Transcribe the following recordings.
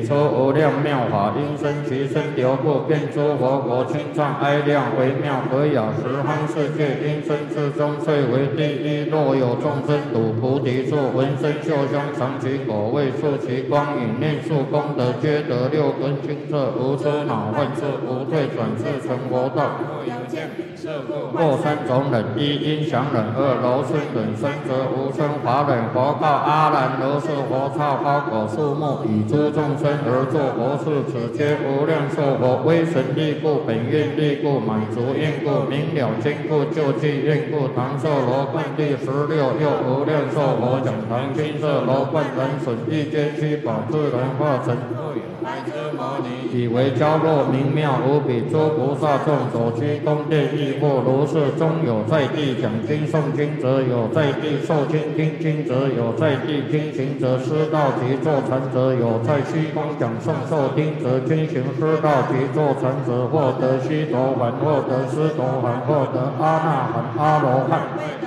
出无量妙法，因生其身流故，变诸佛国清畅哀亮，微妙和雅，十方世界因生之中最为第一。若有众生睹菩提树，闻声嗅香尝其果味，触其光影，念数功德，皆得六根清澈，无诸恼患事，无退转世成佛道。过三种忍：一因想忍，二柔顺忍，三则无生法忍。佛告阿难：如是佛刹花果树木，以诸众生而作佛事，此皆无量寿佛威神力故，本愿力故，满足愿故，明了坚固，救济愿故。唐寿罗冠第16，又无量寿佛讲堂金色罗冠人损，一皆七宝自然化成。以为娇弱明妙无比，诸菩萨众所居宫殿亦复如是。中有在地讲经诵经者，有在地受经听经者，有在地听行者，师道及坐禅者，有在虚空讲诵受听者，均行师道及坐禅者，获得须陀洹，获得斯陀含，获得阿那含、阿罗汉。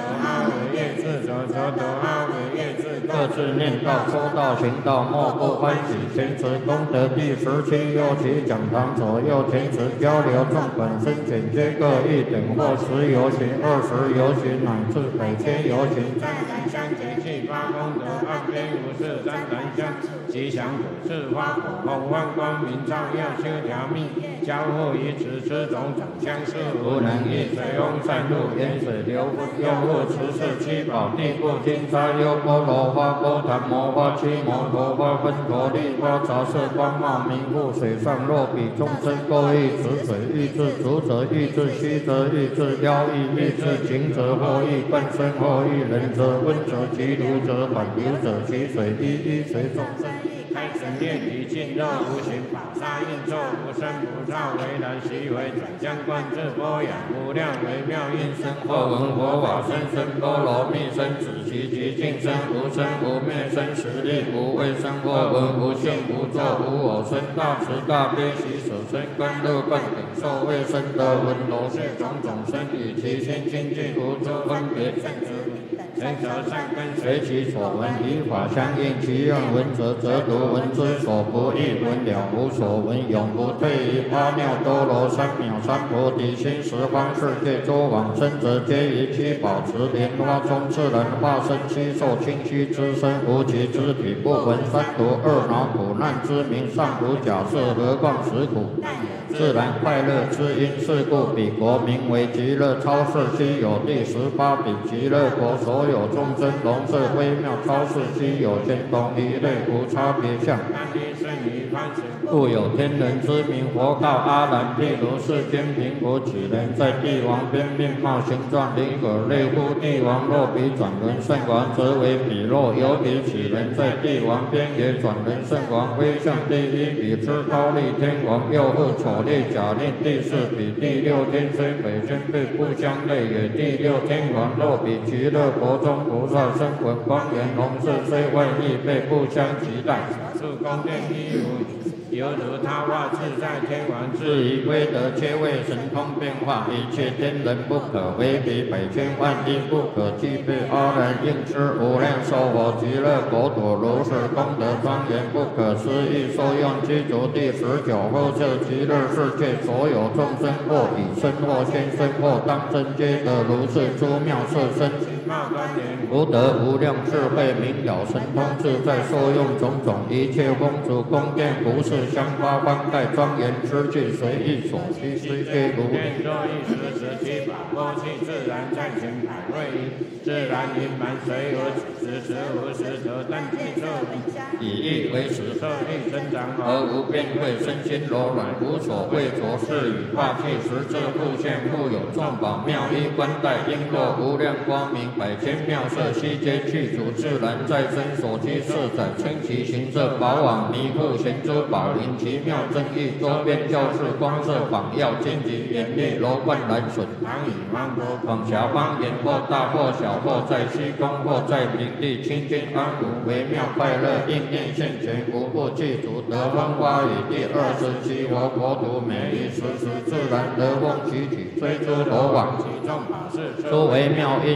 各自念道、说道、行道，莫不欢喜。前持功德第17，又其讲堂左右前持交流众本身简皆各一等，或10由行、20由行，乃至100千由行。赞檀香节气发功德，岸边无事赞檀香，吉祥果是花果，红幻光明照耀，修条密，交互于此种长相是无能易。水翁善入，沿水流不又复持是七宝地不金沙优波罗花、波檀摩花、七摩陀花、分陀利花，杂色光茂明复。水上若比众生各异，此水欲至足者欲至虚则欲至腰意，欲至颈者或欲冠身，或欲人者温者其如者缓流者其水一水众生开神念体尽肉无形，法沙应作无生不造，为然习为转相观自波养无量微妙应身，或闻佛法身身波罗蜜身，止其极尽身，无生无灭身，实力无畏身，或闻无性无作无我身，大慈大悲喜舍身，观乐观顶受卫生的闻罗是种种身，与其心清净无诸分别正知。谁则善根随其所闻，以法相应，其愿闻者则读，闻之所不异，闻了无所闻，永不退于阿耨多罗三藐三菩提心。十方世界诸往生者，皆于七宝池莲花中自然化身，悉受清虚之身，无其肢体，不闻三毒二恼苦难之名，尚如假设，何况实苦。自然快乐之因，是故彼国名为极乐超世，悉有第18比极乐国，所有众生容色微妙超世，悉有天同一类，无差别相。故有天人之名。佛告阿难：譬如世间贫苦乞人，在帝王边面貌形状灵可类乎？帝王若比转轮圣王，则为彼；若有比乞人，在帝王边也转轮圣王，威相第一比之高丽天王，又复丑烈假令第4比。第6天虽北宣辈不相类也。第6天王若比极乐国中菩萨声闻光颜龙色，虽外异辈不相及待。是宫殿一犹如他化自在天王，至于威德，皆为神通变化，一切天人不可为比，100千万亿不可计备。阿难应知无量寿佛极乐国土，如是功德庄严不可思议，受用具足第19后这极乐世界，所有众生或以身或现身或当真，皆得如是诸妙色身，福德无量智慧明了神通自在，受用种种一切风烛宫殿服饰香花幡盖庄严之具，随意所需，虽皆如愿若一时17法，过去自然暂行百位，自然圆满，随无时无时得但具色以意为实，色力增长而无变慧，身心柔软，无所畏着，是与化气实质复现，故有众宝妙衣冠带，璎珞无量光明，100千妙色，悉皆具足，自然在身所居四载，称其形色，宝网弥覆，咸珠宝林，奇妙正义，周边教室光色榜耀，荆棘严厉，罗冠蓝笋，唐以芒果，广狭方言，或大或小，或在虚空，或在平地，清净安稳，微妙快乐，应念现前，无不具足，得风花雨。第27佛国土，每一时自然得风其体，虽诸罗网其众法事，诸微妙因，也说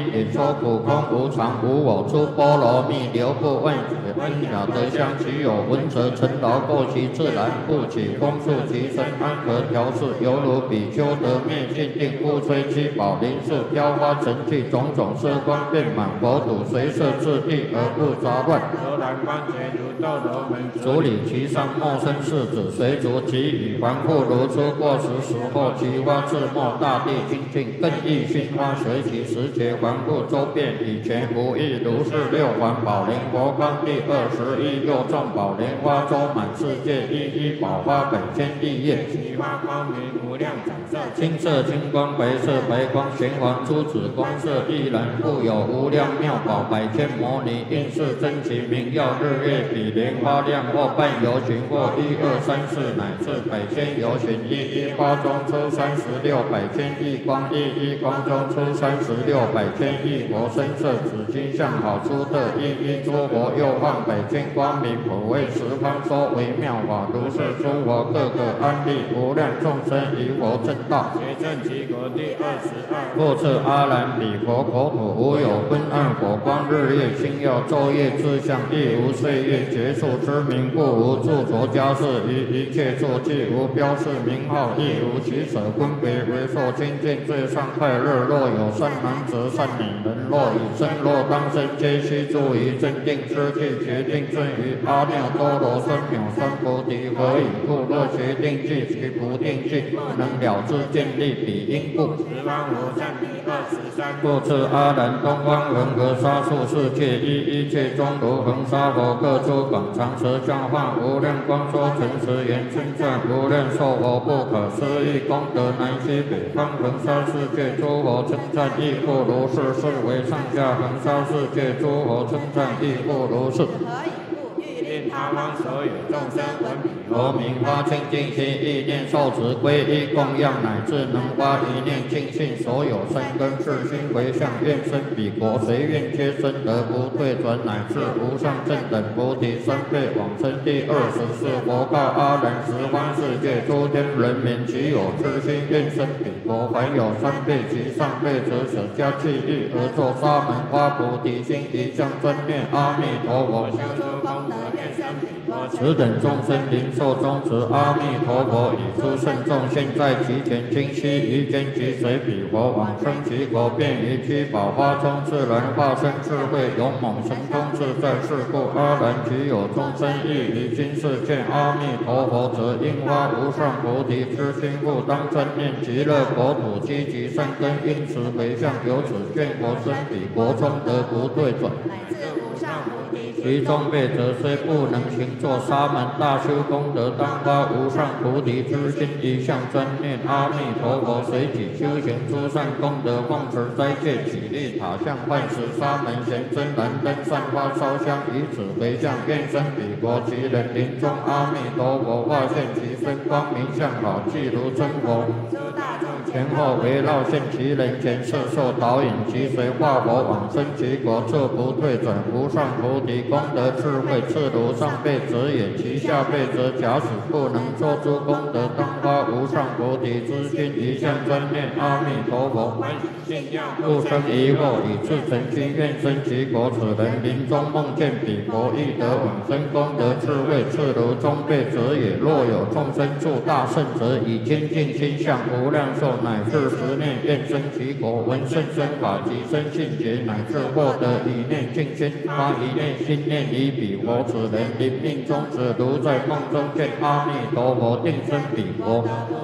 说苦空无常无我，诸波罗蜜流布万劫，恩雅德相其有，闻则成劳过其自然，不起风速其身，安和调适，犹如比丘得灭尽定，不摧七宝林树，雕花成器，种种色光遍满，佛土随摄至地而不杂乱。 柔然观觉如豆罗门， 主理其上莫生世子，随逐其羽，环复如初过时时后，其花自没，大地清净，更益熏花随其时节，环复周遍，以前无异，如是六环宝莲佛光第21，又众宝莲花周满世界，一一宝花百千亿叶， 其花光明无量展色， 金色金光，白色白光，玄黄珠子光色亦然，复有无量妙宝，百千摩尼应是真其明耀，日月比莲花亮，或半游巡，或1、2、3、4，乃至百千游巡，一一花中出36百千亿光，一一光中出36百千亿佛，身色紫金相好出特，一一诸佛又放百千光明，普为十方说为妙法，如是诸佛各个安立，无量众生于佛正道， 觉证其国第22。 复次阿兰彼佛口土无有昏暗火光，日月星耀昼夜之相，亦无岁月结束之名，故无著着家事，于一切作具无标示名号，亦无取舍分别，为受清净最上快乐。若有善男子善女人，若以身若当身，皆须住于真定之地，决定正于阿耨多罗三藐三菩提。何以故？若决定具其不定具，不能了知见立彼因故。 十方无上第23。 复次阿兰东方恒河沙数世界，一切中如恒沙佛，各诸广长舌相化，无量光说诚实言，称赞无量寿佛不可思议功德，南西北方恒沙世界诸佛称赞亦复如是，是为上下恒沙世界诸佛称赞亦复如是。 令他方所有众生闻彼佛名发清净心，意念受持皈依供养，乃至能发一念净信，所有生根世心回向，愿生彼国，随愿皆生得不退转，乃至无上正等菩提三辈往生。第24佛告阿难：十方世界诸天人民，其有痴心愿生彼国，凡有三辈及上辈者，舍家弃欲而作沙门花菩提心，一向专念阿弥陀佛， 修诸功德，愿生彼国。 此等众生灵寿终止，阿弥陀佛以诸圣众现在其前，清晰于间即随彼佛往生其国，便于七宝花中自然化身智慧勇猛神通自在。是故阿难其有众生亦于今世见阿弥陀佛，则应发无上菩提之心，故当专念极乐国土，积极善根，因此回向，由此愿佛生彼国中得不退转。其中辈者虽不能行作沙门大修功德，当发无上菩提之心，一向专念阿弥陀佛，随己修行诸善功德，奉持斋戒，起立塔像，唤食沙门贤真燃灯，散花烧香，以此回向，愿生彼国。其人临终，阿弥陀佛化现其身，光明相好，即如真佛。前后围绕现其人前，摄受导引，其随化佛往生其国，这不退转无上菩提功德智慧，次如上辈者也。其下辈者，假使不能做诸功德，当发无上菩提之心，一向专念阿弥陀佛，不生疑惑，以至诚心愿生其国。此人临终梦见彼国，亦得往生功德智慧，次如中辈者也。若有众生住大圣者，以坚净心向无量寿，乃至10念愿生其国，闻甚深法及生信解，乃至获得一念净心，发一念心念于彼国。此人临命终止，如在梦中见阿弥陀佛，定生彼国，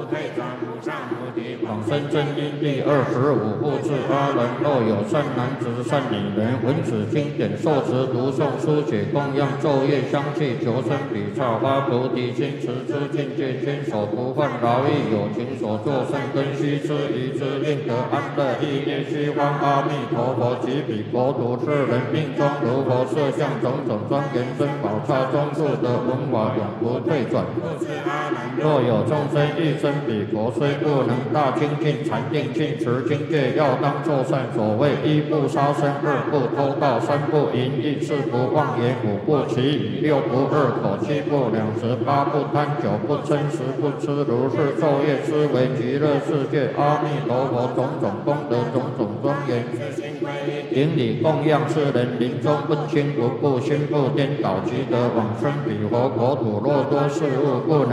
往生真因。第25复次阿难：若有善男子善女人，闻此经典，受持读诵书写供养昼夜相继，求生彼刹发菩提心，持之境界，坚守不犯劳役，有情所作善根，须知于之，令得安乐。意念虚方阿弥陀佛及彼国土，是人命中如佛设相，种种庄严珍宝刹中住得文法，永不退转。若有众生欲生彼国，虽不能大精进禅定净持境界，要当作善。所谓一不杀生，二不偷盗，三不淫逸，四不妄言，五不绮语，六不恶口，七不两舌，八不贪酒，不嗔食，不吃。如是昼夜思维极乐世界阿弥陀佛种种功德，种种庄严。 为一。 顶礼供养世人临终不轻不怖，心不颠倒，即得往生彼国国土。若多事物不能